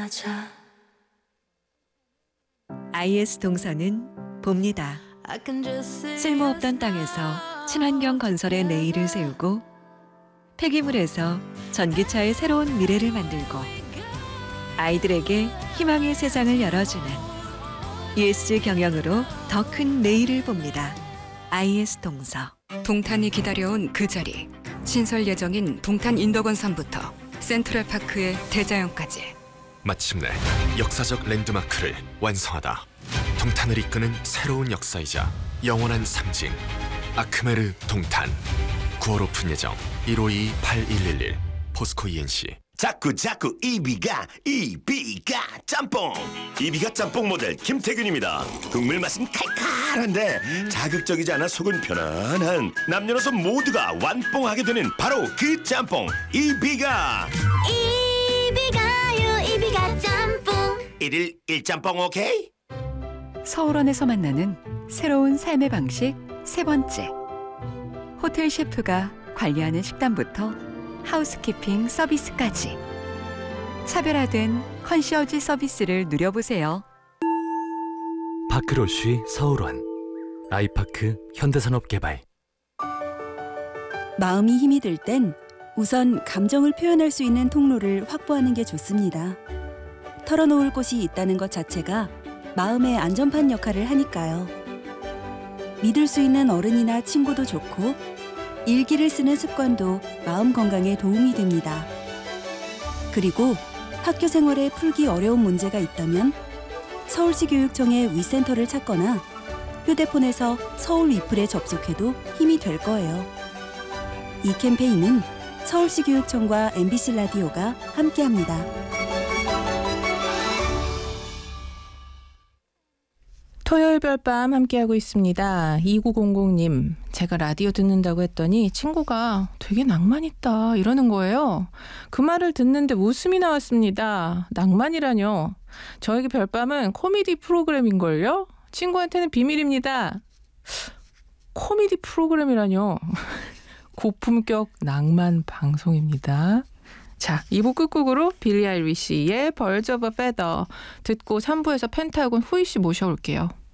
맞아. IS 동서는 봅니다. 쓸모없던 땅에서 친환경 건설의 내일을 세우고 폐기물에서 전기차의 새로운 미래를 만들고 아이들에게 희망의 세상을 열어주는 ESG 경영으로 더 큰 내일을 봅니다. IS 동서. 동탄이 기다려온 그 자리. 신설 예정인 동탄 인덕원산부터 센트럴파크의 대자연까지. 마침내 역사적 랜드마크를 완성하다. 동탄을 이끄는 새로운 역사이자 영원한 상징. 아크메르 동탄. 9월 오픈 예정. 1522-8111 포스코 ENC. 자꾸 이비가 짬뽕. 이비가 짬뽕 모델 김태균입니다. 국물 맛은 칼칼한데 자극적이지 않아 속은 편안한 남녀노소 모두가 완뽕하게 되는 바로 그 짬뽕 이비가 짬뽕. 1일 1짬뽕 오케이? 서울원에서 만나는 새로운 삶의 방식 세 번째. 호텔 셰프가 관리하는 식단부터 하우스키핑 서비스까지 차별화된 컨시어지 서비스를 누려보세요. 파크로쉬 서울원 아이파크 현대산업개발. 마음이 힘이 들 땐 우선 감정을 표현할 수 있는 통로를 확보하는 게 좋습니다. 털어놓을 곳이 있다는 것 자체가 마음의 안전판 역할을 하니까요. 믿을 수 있는 어른이나 친구도 좋고 일기를 쓰는 습관도 마음 건강에 도움이 됩니다. 그리고 학교 생활에 풀기 어려운 문제가 있다면 서울시 교육청의 위센터를 찾거나 휴대폰에서 서울 위플에 접속해도 힘이 될 거예요. 이 캠페인은 서울시 교육청과 MBC 라디오가 함께합니다. 토요일 별밤 함께하고 있습니다. 2900님, 제가 라디오 듣는다고 했더니 친구가 되게 낭만 있다 이러는 거예요. 그 말을 듣는데 웃음이 나왔습니다. 낭만이라뇨. 저에게 별밤은 코미디 프로그램인걸요? 친구한테는 비밀입니다. 코미디 프로그램이라뇨. 고품격 낭만 방송입니다. 자, 2부 끝곡으로 빌리 아일리시의 Birds of a Feather 듣고 3부에서 펜타곤 후이 씨 모셔올게요.